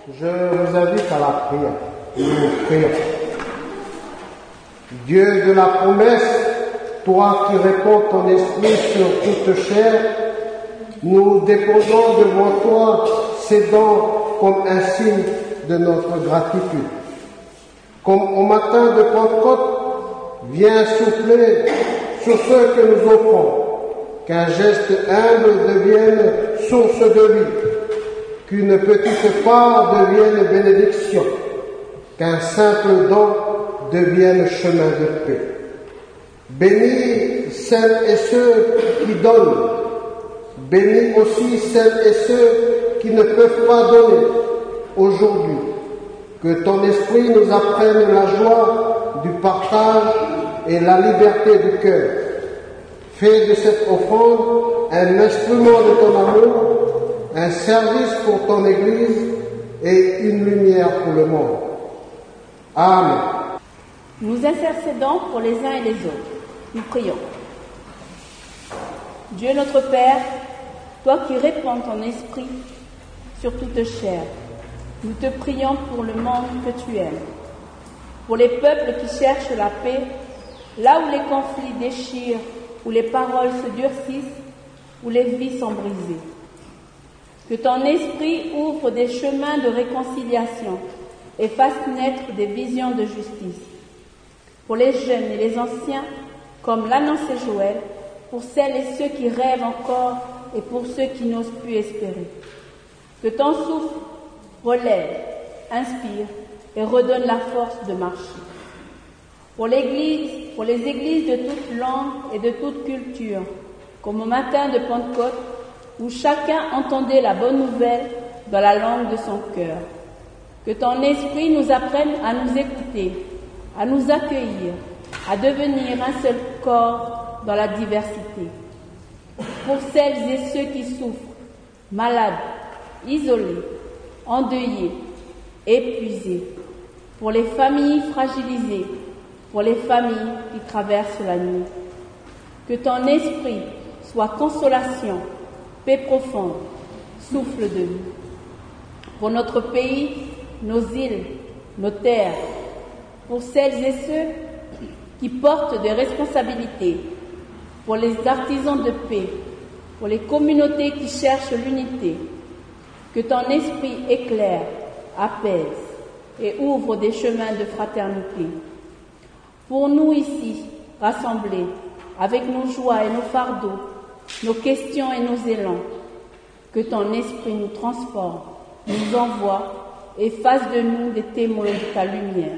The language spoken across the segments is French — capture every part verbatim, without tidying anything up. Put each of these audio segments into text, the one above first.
Je vous invite à la prière. Nous prions. Dieu de la promesse, toi qui répands ton esprit sur toute chair, nous déposons devant toi ces dons comme un signe de notre gratitude. Comme au matin de Pentecôte, viens souffler sur ceux que nous offrons, qu'un geste humble devienne source de vie, qu'une petite part devienne bénédiction, qu'un simple don devienne chemin de paix. Bénis celles et ceux qui donnent, bénis aussi celles et ceux qui ne peuvent pas donner aujourd'hui. Que ton esprit nous apprenne la joie du partage et la liberté du cœur. Fais de cette offrande un instrument de ton amour, un service pour ton Église et une lumière pour le monde. Amen. Nous intercédons pour les uns et les autres. Nous prions. Dieu notre Père, toi qui répands ton esprit sur toute chair, nous te prions pour le monde que tu aimes, pour les peuples qui cherchent la paix, là où les conflits déchirent, où les paroles se durcissent, où les vies sont brisées. Que ton esprit ouvre des chemins de réconciliation et fasse naître des visions de justice. Pour les jeunes et les anciens, comme l'annonçait Joël, pour celles et ceux qui rêvent encore et pour ceux qui n'osent plus espérer. Que ton souffle relève, inspire et redonne la force de marcher. Pour l'Église, pour les églises de toute langue et de toute culture, comme au matin de Pentecôte, où chacun entendait la bonne nouvelle dans la langue de son cœur. Que ton esprit nous apprenne à nous écouter, à nous accueillir, à devenir un seul corps dans la diversité. Pour celles et ceux qui souffrent, malades, isolés, endeuillés, épuisés, pour les familles fragilisées, pour les familles qui traversent la nuit. Que ton esprit soit consolation, paix profonde, souffle de vie. Pour notre pays, nos îles, nos terres, pour celles et ceux qui portent des responsabilités, pour les artisans de paix, pour les communautés qui cherchent l'unité, que ton esprit éclaire, apaise et ouvre des chemins de fraternité. Pour nous ici, rassemblés, avec nos joies et nos fardeaux, nos questions et nos élans, que ton esprit nous transforme, nous envoie et fasse de nous des témoins de ta lumière.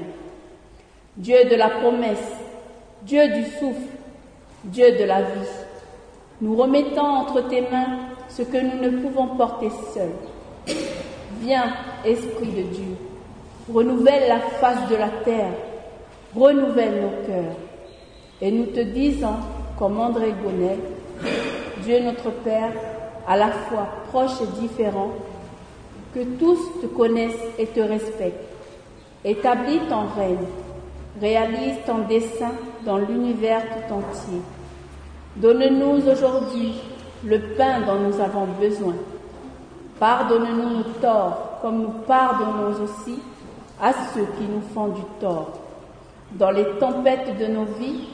Dieu de la promesse, Dieu du souffle, Dieu de la vie, nous remettons entre tes mains ce que nous ne pouvons porter seuls. Viens, Esprit de Dieu, renouvelle la face de la terre, renouvelle nos cœurs. Et nous te disons, comme André Gonnet, Dieu notre Père, à la fois proche et différent, que tous te connaissent et te respectent. Établis ton règne, réalise ton dessein dans l'univers tout entier. Donne-nous aujourd'hui le pain dont nous avons besoin. Pardonne-nous nos torts, comme nous pardonnons aussi à ceux qui nous font du tort. Dans les tempêtes de nos vies,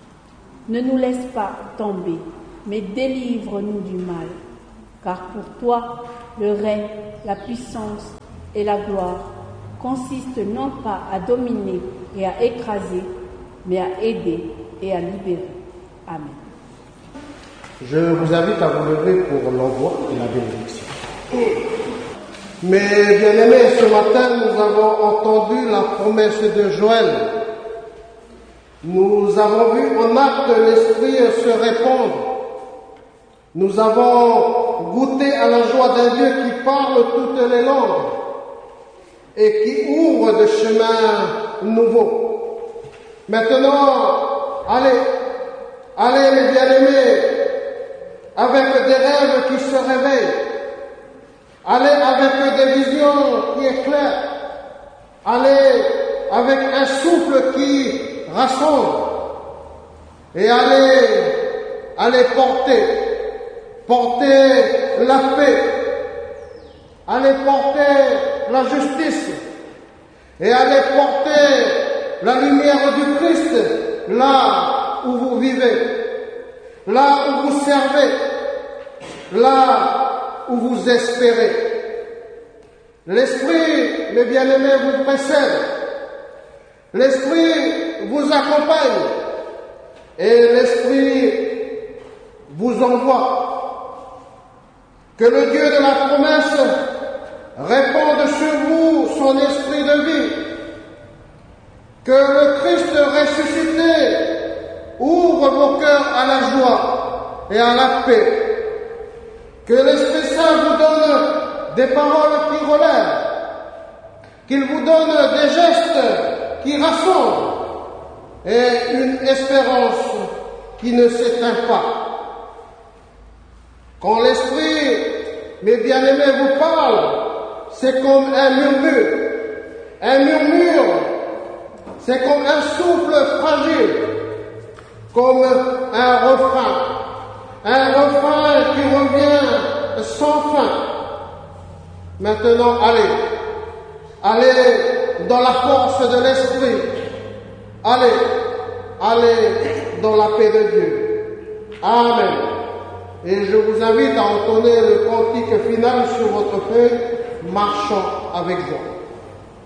ne nous laisse pas tomber, mais délivre-nous du mal. Car pour toi, le règne, la puissance et la gloire consistent non pas à dominer et à écraser, mais à aider et à libérer. Amen. Je vous invite à vous lever pour l'envoi et la bénédiction. Mes bien-aimés, ce matin, nous avons entendu la promesse de Joël. Nous avons vu en acte l'Esprit se répandre. Nous avons goûté à la joie d'un Dieu qui parle toutes les langues et qui ouvre des chemins nouveaux. Maintenant, allez, allez mes bien-aimés, avec des rêves qui se réveillent, allez avec des visions qui éclairent, allez avec un souffle qui rassemble, et allez, allez porter, porter la paix, allez porter la justice et allez porter la lumière du Christ là où vous vivez, là où vous servez, là où vous espérez. L'Esprit, mes bien-aimés, vous précède. L'Esprit vous accompagne. Et l'Esprit vous envoie. Que le Dieu de la promesse répande sur vous son esprit de vie. Que le Christ ressuscité ouvre vos cœurs à la joie et à la paix. Que l'Esprit Saint vous donne des paroles qui relèvent, qu'il vous donne des gestes qui rassemblent et une espérance qui ne s'éteint pas. Quand l'Esprit, mes bien-aimés, vous parle, c'est comme un murmure. Un murmure, c'est comme un souffle fragile, comme un refrain. Un refrain qui revient sans fin. Maintenant, allez, allez dans la force de l'Esprit, allez, allez dans la paix de Dieu. Amen. Et je vous invite à entonner le cantique final sur votre feuille, marchant avec joie.